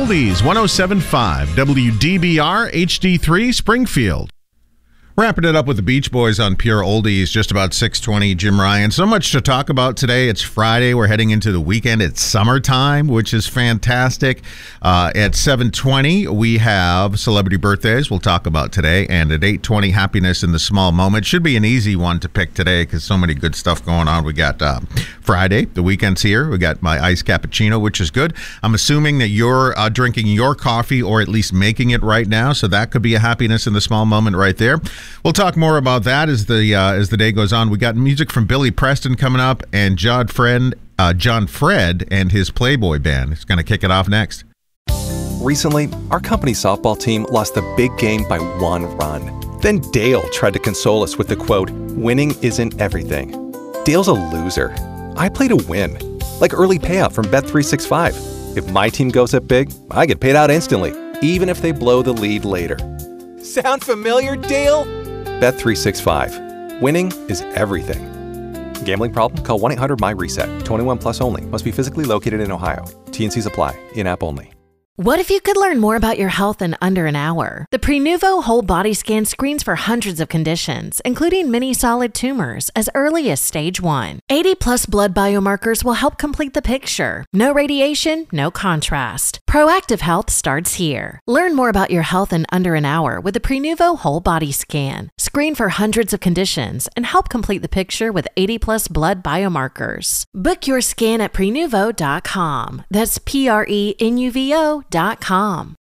Oldies 107.5 WDBR HD3 Springfield. Wrapping it up with the Beach Boys on Pure Oldies, just about 6:20. Jim Ryan. So much to talk about today. It's Friday. We're heading into the weekend. It's summertime, which is fantastic. At 7:20, we have celebrity birthdays we'll talk about today. And at 8:20, happiness in the small moment. Should be an easy one to pick today because so many good stuff going on. We got Friday. The weekend's here. We got my iced cappuccino, which is good. I'm assuming that you're drinking your coffee or at least making it right now. So that could be a happiness in the small moment right there. We'll talk more about that as the day goes on. We got music from Billy Preston coming up, and John Fred and his Playboy band is going to kick it off next. Recently, our company's softball team lost the big game by 1 run. Then Dale tried to console us with the quote, "Winning isn't everything." Dale's a loser. I play to win, like early payout from Bet365. If my team goes up big, I get paid out instantly, even if they blow the lead later. Sound familiar, Dale? Bet365. Winning is everything. Gambling problem? Call 1-800-MY-RESET. 21 plus only. Must be physically located in Ohio. T&Cs apply. In-app only. What if you could learn more about your health in under an hour? The Prenuvo Whole Body Scan screens for hundreds of conditions, including many solid tumors, as early as stage 1. 80-plus blood biomarkers will help complete the picture. No radiation, no contrast. Proactive health starts here. Learn more about your health in under an hour with the Prenuvo Whole Body Scan. Screen for hundreds of conditions and help complete the picture with 80-plus blood biomarkers. Book your scan at Prenuvo.com. That's Prenuvo.com.